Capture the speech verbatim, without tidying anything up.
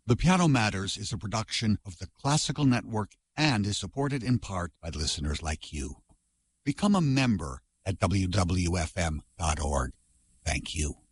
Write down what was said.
The Piano Matters is a production of the Classical Network and is supported in part by listeners like you. Become a member at W W F M dot org. Thank you.